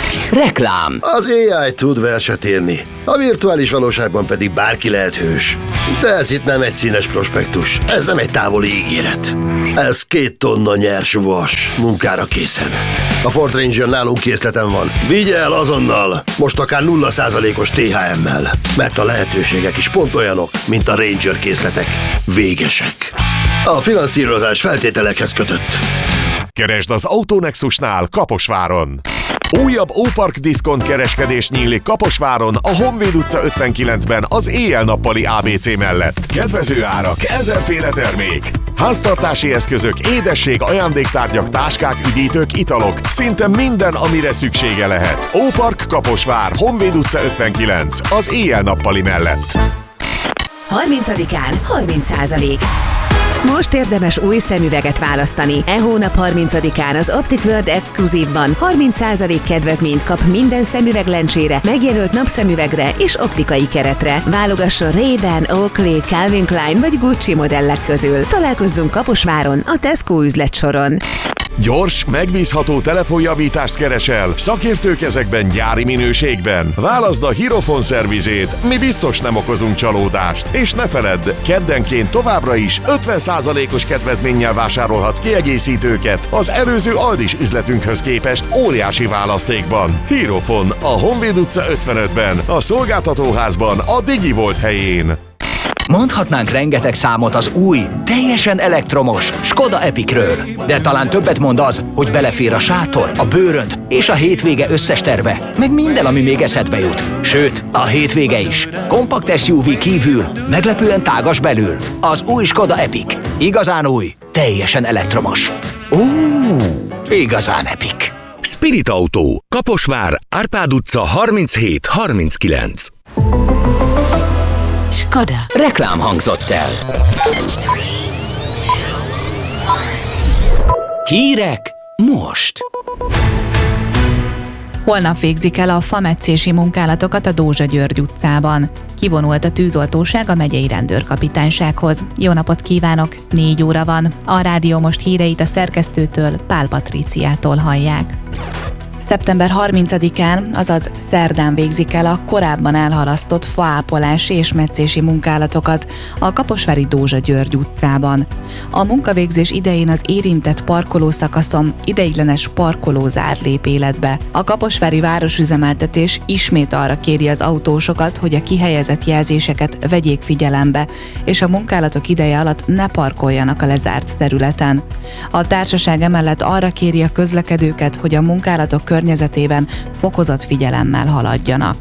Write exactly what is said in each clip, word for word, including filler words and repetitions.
Reklám. Az á i tud verset írni, a virtuális valóságban pedig bárki lehet hős. De ez itt nem egy színes prospektus, ez nem egy távoli ígéret. Ez két tonna nyers vas, munkára készen. A Ford Ranger nálunk készleten van. Vigye el azonnal, most akár nulla százalékos té há emmel, mert a lehetőségek is pont olyanok, mint a Ranger készletek. Végesek. A finanszírozás feltételekhez kötött. Keresd az Autonexusnál Kaposváron! Újabb Ópark diszkont kereskedés nyílik Kaposváron a Honvéd utca ötvenkilencben az éjjel-nappali á bé cé mellett. Kedvező árak, ezerféle termék. Háztartási eszközök, édesség, ajándéktárgyak, táskák, üdítők, italok. Szinte minden, amire szüksége lehet. Ópark Kaposvár, Honvéd utca ötvenkilenc az éjjel-nappali mellett. harmincadikán harminc százalék. Most érdemes új szemüveget választani. E hónap harmincadikán az Optic World Exclusive-ban harminc százalék kedvezményt kap minden szemüveglencsére, megjelölt napszemüvegre és optikai keretre. Válogasson Ray-Ban, Oakley, Calvin Klein vagy Gucci modellek közül. Találkozzunk Kaposváron, a Tesco üzletsoron. Gyors, megbízható telefonjavítást keresel? Szakértő kezekben, gyári minőségben? Válaszd a Hirofon szervizét, mi biztos nem okozunk csalódást. És ne feledd, keddenként továbbra is ötven százalékos kedvezménnyel vásárolhatsz kiegészítőket az előző Aldis üzletünkhöz képest óriási választékban. Hirofon, a Honvéd utca ötvenötben, a szolgáltatóházban, a DigiVolt helyén. Mondhatnánk rengeteg számot az új, teljesen elektromos Skoda Epicről, de talán többet mond az, hogy belefér a sátor, a bőrönd és a hétvége összes terve, meg minden, ami még eszedbe jut. Sőt, a hétvége is. Kompakt es u vé kívül, meglepően tágas belül. Az új Skoda Epic. Igazán új, teljesen elektromos. Ó, igazán epic. Spirit Autó, Kaposvár, Árpád utca harminchét harminckilenc. Skoda. Reklám hangzott el. Hírek most. Holnap végzik el a fametszési munkálatokat a Dózsa György utcában. Kivonult a tűzoltóság a megyei rendőrkapitánysághoz. Jó napot kívánok, négy óra van. A rádió most híreit a szerkesztőtől, Pál Patríciától hallják. szeptember harmincadikán, azaz szerdán végzik el a korábban elhalasztott faápolási és metszési munkálatokat a kaposvári Dózsa György utcában. A munkavégzés idején az érintett parkolószakaszon ideiglenes parkolózár lép életbe. A kaposvári városüzemeltetés ismét arra kéri az autósokat, hogy a kihelyezett jelzéseket vegyék figyelembe, és a munkálatok ideje alatt ne parkoljanak a lezárt területen. A társaság emellett arra kéri a közlekedőket, hogy a munkálatok környezetében fokozott figyelemmel haladjanak.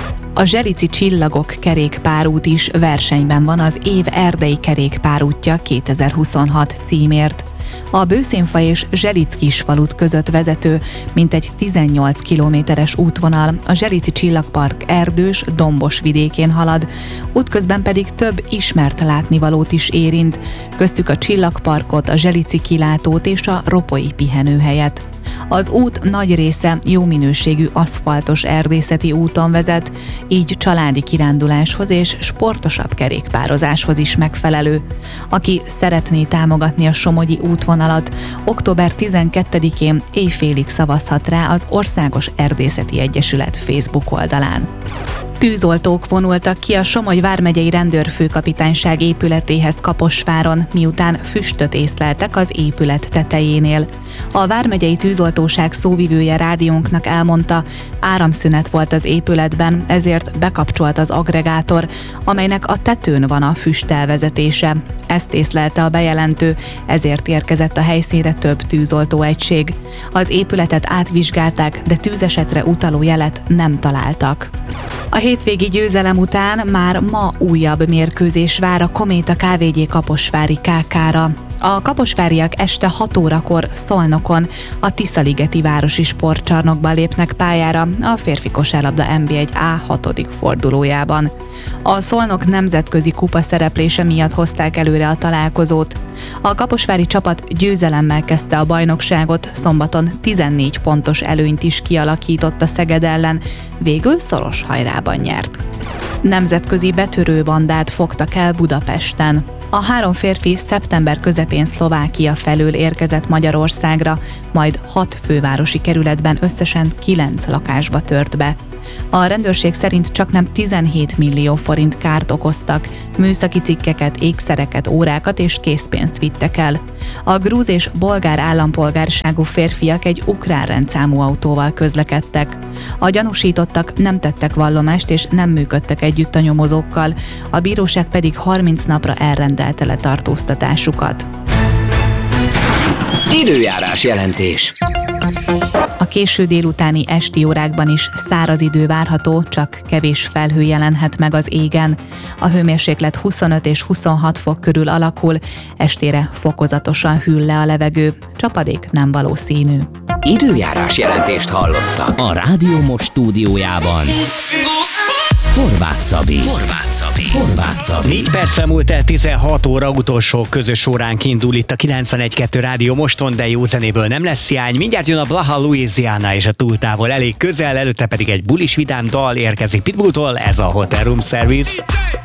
A Zselici Csillagok kerékpárút is versenyben van az év erdei kerékpárútja kétezer-huszonhat címért. A Bőszénfa és Zselic-Kisfalut között vezető mintegy tizennyolc kilométeres útvonal a Zselici Csillagpark erdős, dombos vidékén halad, útközben pedig több ismert látnivalót is érint, köztük a Csillagparkot, a Zselici kilátót és a Ropoi pihenőhelyet. Az út nagy része jó minőségű aszfaltos erdészeti úton vezet, így családi kiránduláshoz és sportosabb kerékpározáshoz is megfelelő. Aki szeretné támogatni a somogyi útvonalat, október tizenkettedikén éjfélig szavazhat rá az Országos Erdészeti Egyesület Facebook oldalán. Tűzoltók vonultak ki a Somogy vármegyei rendőrfőkapitányság épületéhez Kaposváron, miután füstöt észleltek az épület tetejénél. A vármegyei tűzoltóság szóvivője rádiónknak elmondta, áramszünet volt az épületben, ezért bekapcsolt az aggregátor, amelynek a tetőn van a füst elvezetése. Ezt észlelte a bejelentő, ezért érkezett a helyszínre több tűzoltóegység. Az épületet átvizsgálták, de tűzesetre utaló jelet nem találtak. A hétvégi győzelem után már ma újabb mérkőzés vár a Kométa ká vé gé kaposvári ká ká-ra. A kaposváriak este hat órakor Szolnokon a Tiszaligeti városi sportcsarnokban lépnek pályára a férfi kosárlabda en bé egy á hatodik fordulójában. A Szolnok nemzetközi kupa szereplése miatt hozták előre a találkozót. A kaposvári csapat győzelemmel kezdte a bajnokságot, szombaton tizennégy pontos előnyt is kialakított a Szeged ellen, végül szoros hajrában nyert. Nemzetközi betörőbandát fogtak el Budapesten. A három férfi szeptember közepén Szlovákia felől érkezett Magyarországra, majd hat fővárosi kerületben összesen kilenc lakásba tört be. A rendőrség szerint csaknem tizenhét millió forint kárt okoztak, műszaki cikkeket, ékszereket, órákat és készpénzt vittek el. A grúz és bolgár állampolgárságú férfiak egy ukrán rendszámú autóval közlekedtek. A gyanúsítottak nem tettek vallomást és nem működtek együtt a nyomozókkal, a bíróság pedig harminc napra elrendelte letartóztatásukat. Időjárás jelentés. A késő délutáni esti órákban is száraz idő várható, csak kevés felhő jelenhet meg az égen. A hőmérséklet huszonöt és huszonhat fok körül alakul, estére fokozatosan hűl le a levegő, csapadék nem valószínű. Időjárás jelentést hallottak. A Rádió Most stúdiójában Horváth Szabi. Horváth Szabi. Horváth Szabi. négy perc múlt el tizenhat óra, utolsó közös óránk indul itt a kilencvenegy kettő Rádió Moston, de jó zenéből nem lesz hiány. Mindjárt jön a Blaha Louisiana és a túltávol elég közel, előtte pedig egy bulis vidám dal érkezik Pitbulltól, ez a Hotel Room Service.